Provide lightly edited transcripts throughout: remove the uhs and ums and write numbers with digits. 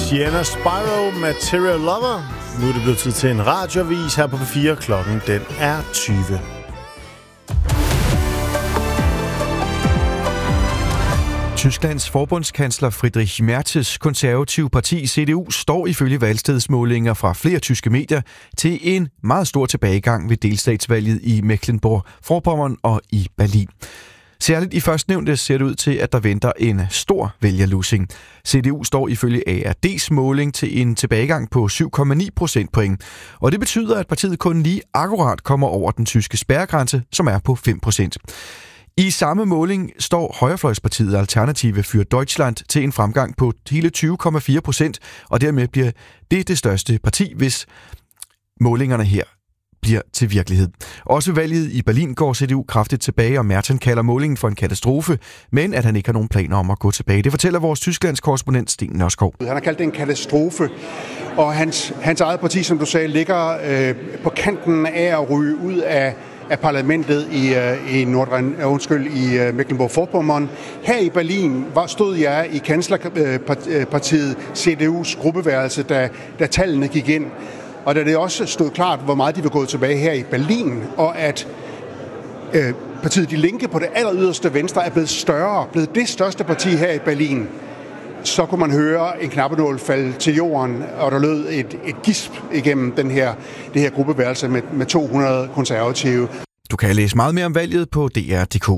Sienna Spyro, Material Lover. Nu er det blevet tid til en radioavis her på P4. Klokken den er 20. Tysklands forbundskansler Friedrich Merz's konservative parti CDU står ifølge valgstedsmålinger fra flere tyske medier til en meget stor tilbagegang ved delstatsvalget i Mecklenburg-Vorpommern og i Berlin. Særligt i førstnævnte ser det ud til, at der venter en stor vælgerlussing. CDU står ifølge ARD's måling til en tilbagegang på 7,9 procentpoint, og det betyder, at partiet kun lige akkurat kommer over den tyske spærregrænse, som er på 5%. I samme måling står højrefløjspartiet Alternative für Deutschland til en fremgang på hele 20,4%, og dermed bliver det største parti, hvis målingerne her bliver til virkelighed. Også valget i Berlin går CDU kraftigt tilbage, og Merten kalder målingen for en katastrofe, men at han ikke har nogen planer om at gå tilbage. Det fortæller vores Tysklands korrespondent Sten Nørskov. Han har kaldt det en katastrofe, og hans eget parti, som du sagde, ligger på kanten af at ryge ud af parlamentet i Mecklenburg-Vorpommern. Her i Berlin stod jeg i kanslerpartiet CDU's gruppeværelse, da tallene gik ind. Og da det også stod klart, hvor meget de var gået tilbage her i Berlin, og at partiet Die Linke på det alleryderste venstre er blevet det største parti her i Berlin, så kunne man høre en knappenål falde til jorden, og der lød et gisp igennem det her gruppeværelse med 200 konservative. Du kan læse meget mere om valget på DR.dk.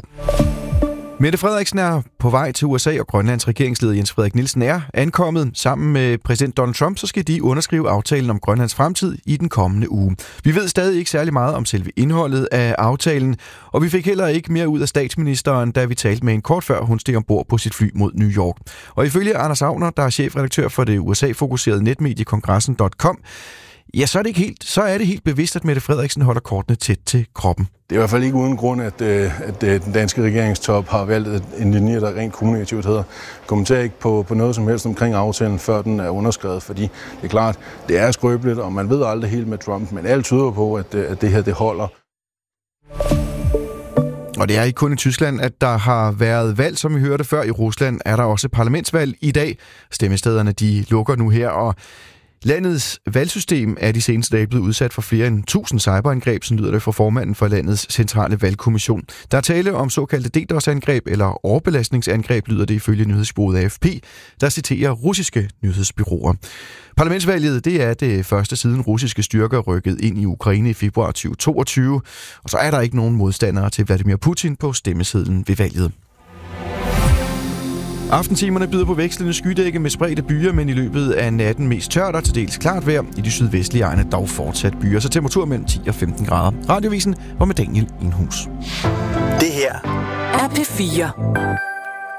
Mette Frederiksen er på vej til USA, og Grønlands regeringsleder Jens Frederik Nielsen er ankommet. Sammen med præsident Donald Trump, så skal de underskrive aftalen om Grønlands fremtid i den kommende uge. Vi ved stadig ikke særlig meget om selve indholdet af aftalen, og vi fik heller ikke mere ud af statsministeren, da vi talte med en kort før hun steg ombord på sit fly mod New York. Og ifølge Anders Agner, der er chefredaktør for det USA-fokuserede netmedie Kongressen.com, ja, så er det helt bevidst, at Mette Frederiksen holder kortene tæt til kroppen. Det er i hvert fald ikke uden grund, at den danske regeringstop har valgt en linje, der rent kommunikativt hedder. Kommenter ikke på noget som helst omkring aftalen, før den er underskrevet, fordi det er klart, det er skrøbeligt, og man ved aldrig helt med Trump, men alt tyder på, at det her det holder. Og det er ikke kun i Tyskland, at der har været valg, som vi hørte før. I Rusland er der også parlamentsvalg i dag. Stemmestederne de lukker nu her, og landets valgsystem er de seneste dage blevet udsat for flere end 1000 cyberangreb, som lyder det fra formanden for landets centrale valgkommission. Der er tale om såkaldte DDoS-angreb eller overbelastningsangreb, lyder det ifølge nyhedsbureauet AFP, der citerer russiske nyhedsbureauer. Parlamentsvalget det er det første siden russiske styrker rykkede ind i Ukraine i februar 2022, og så er der ikke nogen modstandere til Vladimir Putin på stemmesedlen ved valget. Aftentimerne byder på vekslende skydække med spredte byer, men i løbet af natten mest tørt og til dels klart vejr. I de sydvestlige egne dog fortsat byer, så temperatur mellem 10 og 15 grader. Radiovisen var med Daniel Inhus. Det her er P4.